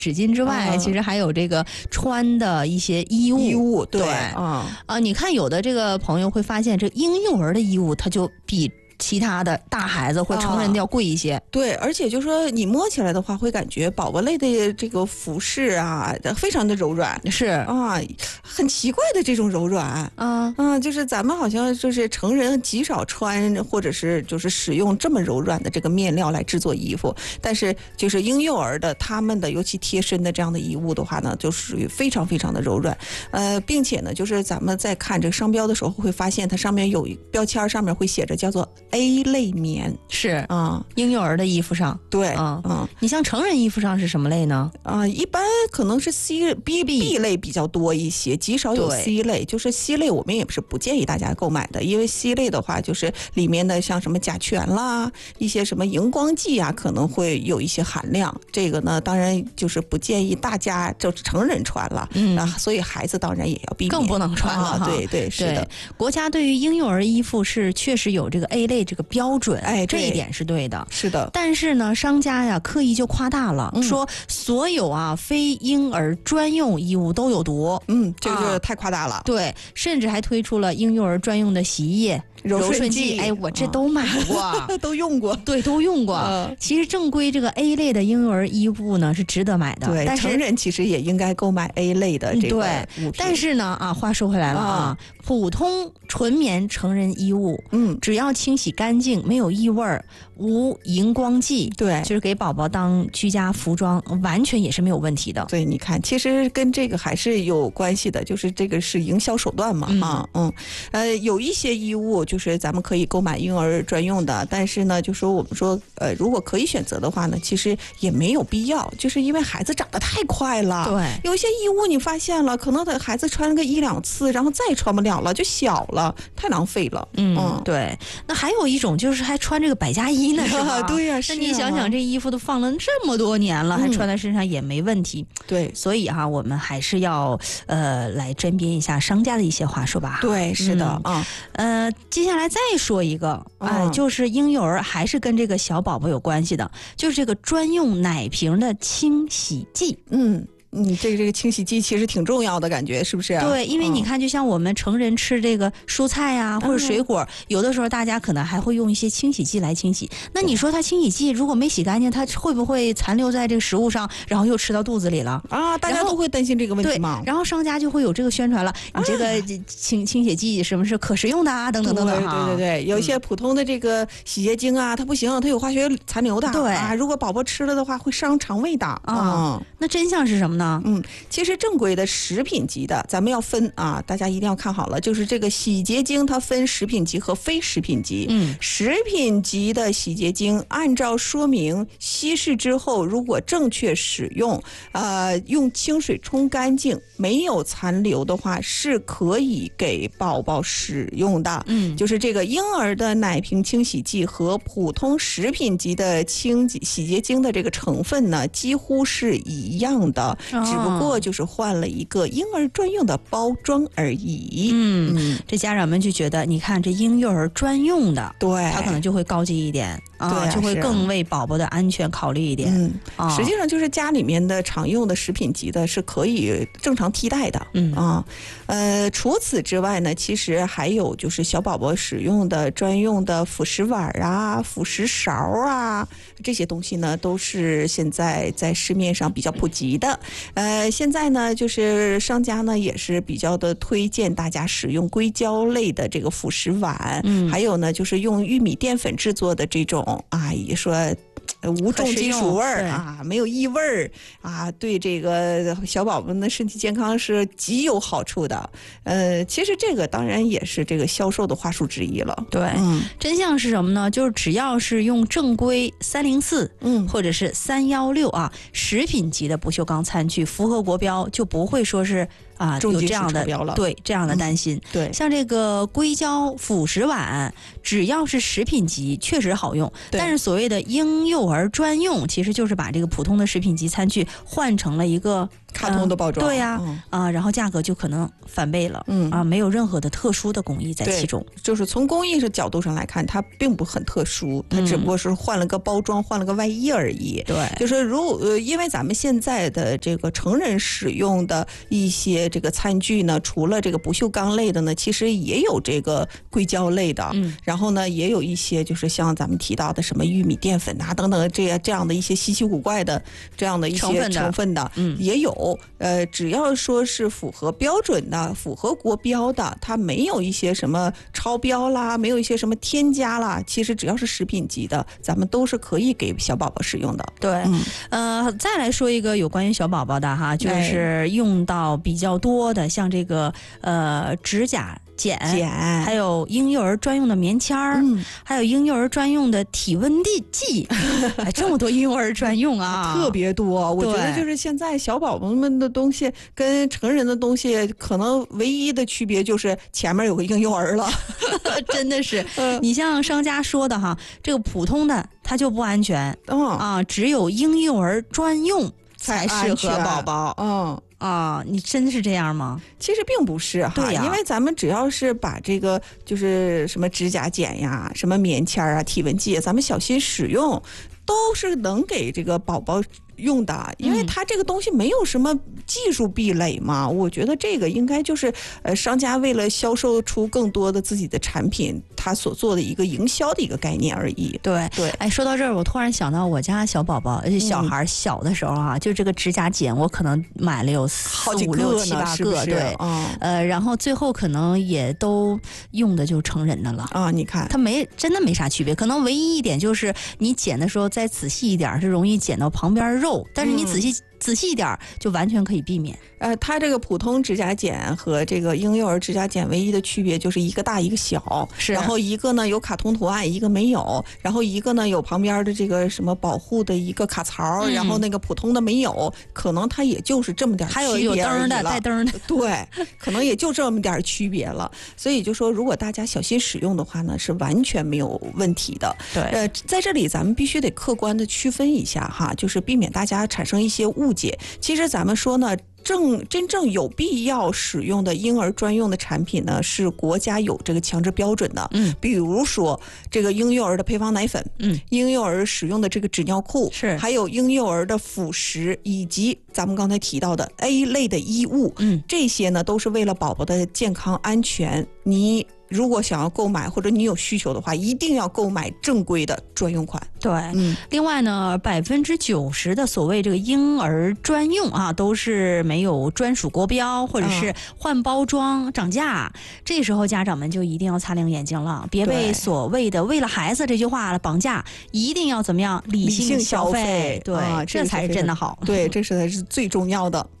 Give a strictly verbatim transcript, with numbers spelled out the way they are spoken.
纸巾之外， 嗯、 其实还有这个穿的一些衣物。 衣物对， 对啊、 呃，你看有的这个朋友会发现，这婴幼儿的衣物它就比其他的大孩子或成人的要贵一些、啊、 对，而且就是说你摸起来的话会感觉宝宝类的这个服饰啊非常的柔软， 是啊，很奇怪的这种柔软啊啊，就是咱们好像就是成人极少穿或者是就是使用这么柔软的这个面料来制作衣服，但是就是婴幼儿的他们的尤其贴身的这样的衣物的话呢，就属于非常非常的柔软，呃，并且呢就是咱们在看这个商标的时候会发现它上面有标签，上面会写着叫做A 类棉， 是啊， 婴幼儿的衣服上， 对， 嗯嗯， 你像成人衣服上是什么类呢？ 啊，一般可能是 C B B 类比较多一些，极少有 C 类。就是 C 类，我们也是不建议大家购买的，因为 C 类的话，就是里面的像什么甲醛啦，一些什么荧光剂啊，可能会有一些含量。这个呢，当然就是不建议大家就是成人穿了，嗯啊，所以孩子当然也要避免， 更不能穿了、 啊。对对，是的。 国家对于婴幼儿衣服是确实有这个 A 类这个标准， 哎， 这一点是对的， 是的。 但是呢，商家呀刻意就夸大了，嗯、说所有啊非婴儿专用衣物都有毒， 嗯，这个太夸大了。啊、 对，甚至还推出了婴幼儿专用的洗衣液。柔顺剂，哎，我这都买过，啊、 都用过， 对，都用过。 呃、 其实正规这个 A 类的婴幼儿衣物呢是值得买的， 对， 但是成人其实也应该购买 A 类的这个物品。 对，但是呢，啊，话说回来了啊，啊普通纯棉成人衣物，嗯，只要清洗干净，没有异味儿，无荧光剂， 对， 就是给宝宝当居家服装，完全也是没有问题的。 对，你看，其实跟这个还是有关系的，就是这个是营销手段嘛，嗯、啊，嗯，呃，有一些衣物就是咱们可以购买婴儿专用的，但是呢，就说我们说，呃，如果可以选择的话呢，其实也没有必要，就是因为孩子长得太快了， 对， 有些衣物你发现了，可能的孩子穿个一两次，然后再穿不了了，就小了，太浪费了。 嗯，嗯对。那还有一种就是还穿这个百家衣呢，是吧？ 对呀、啊， 那你想想，这衣服都放了这么多年了，嗯、还穿在身上也没问题。 对， 所以哈、啊，我们还是要呃来甄别一下商家的一些话术吧。 对，是的啊、 嗯。呃，接下来再说一个，哎、呃，就是婴幼儿还是跟这个小宝宝有关系的，就是这个专用奶瓶的清洗剂。 嗯。嗯，这个这个清洗剂其实挺重要的，感觉是不是、啊？ 对，因为你看，就像我们成人吃这个蔬菜呀、啊嗯、或者水果，有的时候大家可能还会用一些清洗剂来清洗。那你说它清洗剂如果没洗干净，它会不会残留在这个食物上，然后又吃到肚子里了啊？大家都会担心这个问题吗？ 对，然后商家就会有这个宣传了，你这个清、啊、清洗剂什么是可食用的啊？等等等等哈。 对对对，有一些普通的这个洗洁精啊，它不行，它有化学残留的。 对啊，如果宝宝吃了的话，会伤肠胃的啊、 嗯。那真相是什么呢？ 嗯。其实正规的食品级的，咱们要分啊，大家一定要看好了，就是这个洗洁精它分食品级和非食品级。嗯，食品级的洗洁精按照说明稀释之后，如果正确使用，呃，用清水冲干净，没有残留的话，是可以给宝宝使用的。嗯，就是这个婴儿的奶瓶清洗剂和普通食品级的清洗洁精的这个成分呢，几乎是一样的。只不过就是换了一个婴儿专用的包装而已。 嗯，嗯这家长们就觉得，你看这婴幼儿专用的， 对， 它可能就会高级一点， 对、啊， 就会更为宝宝的安全考虑一点。 嗯，啊、实际上就是家里面的常用的食品级的是可以正常替代的。嗯啊，呃，除此之外呢，其实还有就是小宝宝使用的专用的辅食碗啊、辅食勺啊，这些东西呢，都是现在在市面上比较普及的。呃，现在呢，就是商家呢也是比较的推荐大家使用硅胶类的这个辅食碗，嗯，还有呢就是用玉米淀粉制作的这种啊，也说无重金属味儿啊，没有异味儿啊，对这个小宝宝们的身体健康是极有好处的。呃，其实这个当然也是这个销售的话术之一了。 对，嗯，真相是什么呢？就是只要是用正规三零四，嗯，或者是三幺六啊，食品级的不锈钢餐具，符合国标，就不会说是啊有这样的对这样的担心。 嗯、对， 像这个硅胶辅食碗，只要是食品级，确实好用。但是所谓的婴幼儿专用，其实就是把这个普通的食品级餐具换成了一个卡通的包装， 呃、对呀、啊嗯呃，然后价格就可能翻倍了， 嗯啊，没有任何的特殊的工艺在其中。 就是从工艺的角度上来看，它并不很特殊，它只不过是换了个包装，嗯、换了个外衣而已。 对， 就是如呃，因为咱们现在的这个成人使用的一些这个餐具呢，除了这个不锈钢类的呢，其实也有这个硅胶类的， 嗯， 然后呢，也有一些就是像咱们提到的什么玉米淀粉啊等等这样这样的一些稀奇古怪的这样的一些成分的，成分的嗯， 也有。呃，只要说是符合标准的、符合国标的，它没有一些什么超标啦，没有一些什么添加啦，其实只要是食品级的，咱们都是可以给小宝宝使用的。 对，嗯、呃，再来说一个有关于小宝宝的哈，就是用到比较多的，像这个呃指甲剪， 剪， 还有婴幼儿专用的棉签儿、嗯，还有婴幼儿专用的体温计计，哎，这么多婴幼儿专用啊， 特别多。我觉得就是现在小宝宝们的东西跟成人的东西，可能唯一的区别就是前面有个婴幼儿了， 真的是。你像商家说的哈，这个普通的它就不安全， 嗯啊，只有婴幼儿专用才适合宝宝， 嗯。 啊，你真是这样吗？ 其实并不是哈， 对呀， 因为咱们只要是把这个就是什么指甲剪呀、什么棉签啊、体温计，咱们小心使用，都是能给这个宝宝用的，因为它这个东西没有什么技术壁垒嘛。嗯、我觉得这个应该就是呃，商家为了销售出更多的自己的产品，他所做的一个营销的一个概念而已。 对对， 哎，说到这儿，我突然想到我家小宝宝，而且小孩小的时候啊，嗯、就这个指甲剪，我可能买了有四五六七八个， 是是对， 嗯， 呃，然后最后可能也都用的就成人的了啊。你看， 它没真的没啥区别，可能唯一一点就是你剪的时候再仔细一点，是容易剪到旁边肉，但是你仔细。嗯仔细一点就完全可以避免。 呃，它这个普通指甲剪和这个婴幼儿指甲剪唯一的区别就是一个大一个小， 是。 然后一个呢有卡通图案，一个没有，然后一个呢有旁边的这个什么保护的一个卡槽，嗯、然后那个普通的没有，可能它也就是这么点区别而已了。 还有有灯的带灯的， 对，可能也就这么点区别了。所以就说，如果大家小心使用的话呢，是完全没有问题的。 对， 呃，在这里咱们必须得客观的区分一下哈，就是避免大家产生一些误。其实咱们说呢，正真正有必要使用的婴儿专用的产品呢，是国家有这个强制标准的。 嗯， 比如说这个婴幼儿的配方奶粉， 嗯， 婴幼儿使用的这个纸尿裤， 是， 还有婴幼儿的辅食，以及咱们刚才提到的 A 类的衣物， 嗯， 这些呢都是为了宝宝的健康安全。你如果想要购买或者你有需求的话，一定要购买正规的专用款。 对，嗯，另外呢，百分之九十的所谓这个婴儿专用啊，都是没有专属国标，或者是换包装涨价。嗯、这时候家长们就一定要擦亮眼睛了，别被所谓的为了孩子这句话绑架，一定要怎么样理性消费。对、 啊， 这才是真的好。 对，这是才是最重要的。